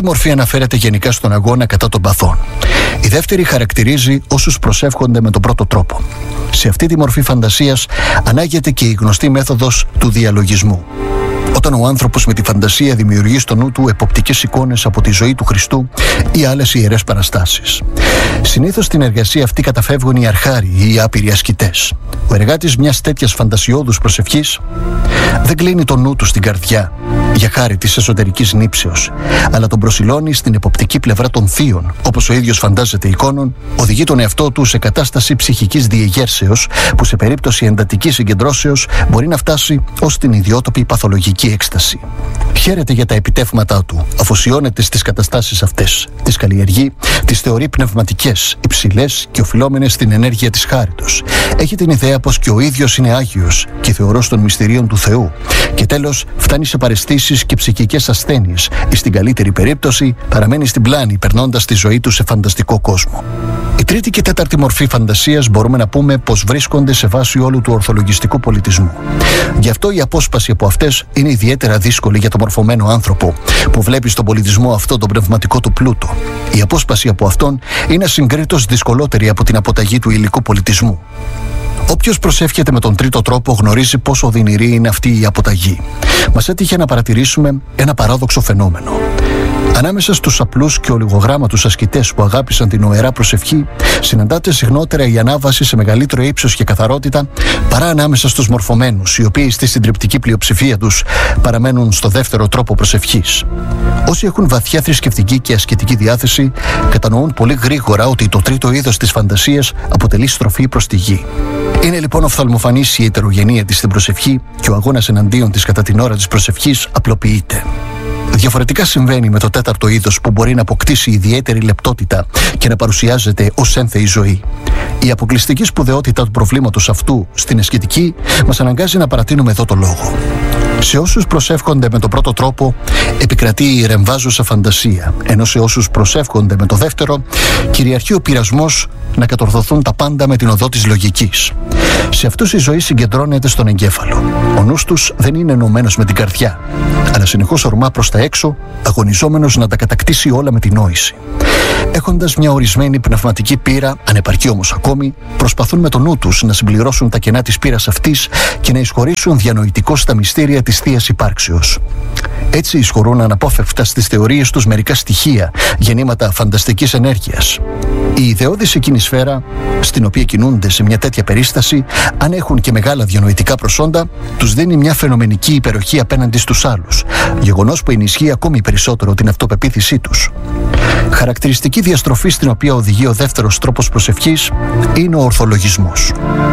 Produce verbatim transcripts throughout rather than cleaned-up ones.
μορφή αναφέρεται γενικά στον αγώνα κατά των παθών. Η δεύτερη χαρακτηρίζει όσους προσεύχονται με τον πρώτο τρόπο. Σε αυτή τη μορφή φαντασίας ανάγεται και η γνωστή μέθοδος του διαλογισμού. Όταν ο άνθρωπος με τη φαντασία δημιουργεί στο νου του εποπτικές εικόνες από τη ζωή του Χριστού ή άλλες ιερές παραστάσεις. Συνήθως στην εργασία αυτή καταφεύγουν οι αρχάριοι ή οι άπειροι ασκητές. Ο εργάτης μιας τέτοιας φαντασιώδους προσευχής δεν κλείνει το νου του στην καρδιά για χάρη της εσωτερικής νύψεως, αλλά τον προσιλώνει στην εποπτική πλευρά των θείων, όπως ο ίδιος φαντάζεται εικόνων, οδηγεί τον εαυτό του σε κατάσταση ψυχικής διεγέρσεως που σε περίπτωση εντατικής συγκεντρώσεως μπορεί να φτάσει ως την ιδιότοπη παθολογική έκσταση. Χαίρεται για τα επιτεύγματά του, αφοσιώνεται στις καταστάσεις αυτές, τις καλλιεργεί, τις θεωρεί πνευματικές, υψηλές και οφειλόμενες στην ενέργεια της χάριτος. Έχει την ιδέα πως και ο ίδιος είναι Άγιος και θεωρός των μυστηρίων του Θεού. Και τέλος, φτάνει σε παραισθήσεις και ψυχικές ασθένειες ή στην καλύτερη περίπτωση παραμένει στην πλάνη, περνώντας τη ζωή του σε φανταστικό κόσμο. Η τρίτη και τέταρτη μορφή φαντασίας μπορούμε να πούμε πως βρίσκονται σε βάση όλου του ορθολογιστικού πολιτισμού. Γι' αυτό η απόσπαση από αυτές είναι ιδιαίτερα δύσκολη για το μορφωμένο άνθρωπο που βλέπει στον πολιτισμό αυτό τον πνευματικό του πλούτο. Η απόσπαση από αυτόν είναι ασυγκρίτως δυσκολότερη από την αποταγή του υλικού πολιτισμού. Όποιος προσεύχεται με τον τρίτο τρόπο γνωρίζει πόσο οδυνηρή είναι αυτή η αποταγή. Μας έτυχε να παρατηρήσουμε ένα παράδοξο φαινόμενο. Ανάμεσα στους απλούς και ολιγογράμματους ασκητές που αγάπησαν την οερά προσευχή, συναντάται συχνότερα η ανάβαση σε μεγαλύτερο ύψος και καθαρότητα παρά ανάμεσα στους μορφωμένους, οι οποίοι στη συντριπτική πλειοψηφία τους παραμένουν στο δεύτερο τρόπο προσευχής. Όσοι έχουν βαθιά θρησκευτική και ασκητική διάθεση, κατανοούν πολύ γρήγορα ότι το τρίτο είδος της φαντασίας αποτελεί στροφή προς τη γη. Είναι λοιπόν οφθαλμοφανής η ετερογενεία της στην προσευχή και ο αγώνας εναντίον της κατά την ώρα της προσευχής απλοποιείται. Διαφορετικά συμβαίνει με το τέταρτο είδος που μπορεί να αποκτήσει ιδιαίτερη λεπτότητα και να παρουσιάζεται ως ένθεη ζωή. Η αποκλειστική σπουδαιότητα του προβλήματος αυτού στην ασκητική μας αναγκάζει να παρατείνουμε εδώ το λόγο. Σε όσους προσεύχονται με τον πρώτο τρόπο επικρατεί η ρεμβάζουσα φαντασία, ενώ σε όσους προσεύχονται με το δεύτερο κυριαρχεί ο πειρασμός να κατορθωθούν τα πάντα με την οδό της λογικής. Σε αυτούς η ζωή συγκεντρώνεται στον εγκέφαλο. Ο νους τους δεν είναι ενωμένος με την καρδιά, αλλά συνεχώς ορμά προς τα έξω, αγωνιζόμενος να τα κατακτήσει όλα με την νόηση. Έχοντας μια ορισμένη πνευματική πείρα, ανεπαρκή όμως ακόμη, προσπαθούν με το νου τους να συμπληρώσουν τα κενά της πείρας αυτής και να εισχωρήσουν διανοητικώς στα μυστήρια της Θείας Υπάρξεως. Έτσι εισχωρούν αναπόφευκτα στις θεωρίες τους μερικά στοιχεία, γεννήματα φανταστικής ενέργειας. Η ιδεώδης εκείνη σφαίρα, στην οποία κινούνται σε μια τέτοια περίσταση, αν έχουν και μεγάλα διανοητικά προσόντα, τους δίνει μια φαινομενική υπεροχή απέναντι στους άλλους, γεγονός που ενισχύει ακόμη περισσότερο την αυτοπεποίθησή τους. Χαρακτηριστική διαστροφή στην οποία οδηγεί ο δεύτερος τρόπος προσευχής είναι ο ορθολογισμός.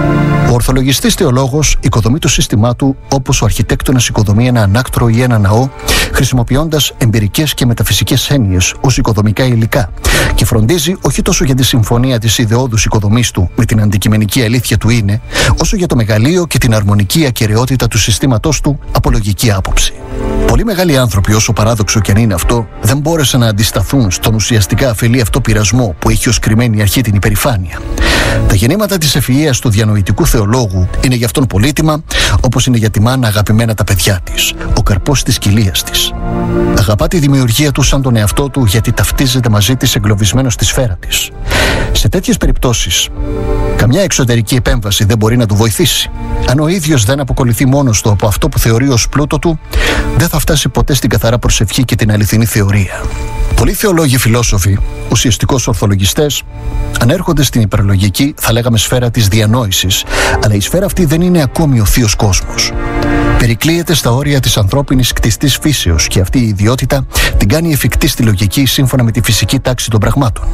Ο ορθολογιστής θεολόγος οικοδομεί το σύστημά του όπως ο αρχιτέκτονας οικοδομεί ένα ανάκτρο ή ένα ναό, χρησιμοποιώντας εμπειρικές και μεταφυσικές έννοιες ως οικοδομικά υλικά και φροντίζει όχι τόσο για τη συμφωνία της ιδεώδους οικοδομής του με την αντικειμενική αλήθεια του είναι, όσο για το μεγαλείο και την αρμονική ακεραιότητα του συστήματός του από λογική άποψη. Πολλοί μεγάλοι άνθρωποι, όσο παράδοξο και αν είναι αυτό, δεν μπόρεσαν να αντισταθούν στον ουσιαστικά αφελή αυτό πειρασμό που έχει ως κρυμμένη αρχή την υπερηφάνεια. Τα γεννήματα της ευφυΐας του διανοητικού θεολόγου είναι για αυτόν πολύτιμα, όπως είναι για τη μάνα αγαπημένα τα παιδιά της, ο καρπός της κοιλίας της. Αγαπά τη δημιουργία του σαν τον εαυτό του, γιατί ταυτίζεται μαζί της εγκλωβισμένος στη σφαίρα της. Σε τέτοιες περιπτώσεις, καμιά εξωτερική επέμβαση δεν μπορεί να του βοηθήσει. Αν ο ίδιος δεν αποκολληθεί μόνος του από αυτό που θεωρεί ως πλούτο του, δεν θα φτάσει ποτέ στην καθαρά προσευχή και την αληθινή θεωρία. Πολλοί θεολόγοι φιλόσοφοι, ουσιαστικώς ορθολογιστές, ανέρχονται στην υπερλογική, θα λέγαμε, σφαίρα της διανόησης, αλλά η σφαίρα αυτή δεν είναι ακόμη ο θείος κόσμος. Περικλείεται στα όρια της ανθρώπινης κτιστής φύσεως και αυτή η ιδιότητα την κάνει εφικτή στη λογική σύμφωνα με τη φυσική τάξη των πραγμάτων.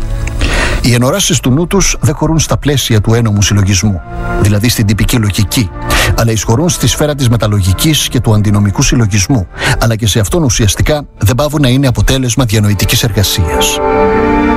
Οι ενωράσεις του νου τους δεν χωρούν στα πλαίσια του ένομου συλλογισμού, δηλαδή στην τυπική λογική, αλλά εισχωρούν στη σφαίρα της μεταλογικής και του αντινομικού συλλογισμού, αλλά και σε αυτόν ουσιαστικά δεν παύουν να είναι αποτέλεσμα διανοητικής εργασίας.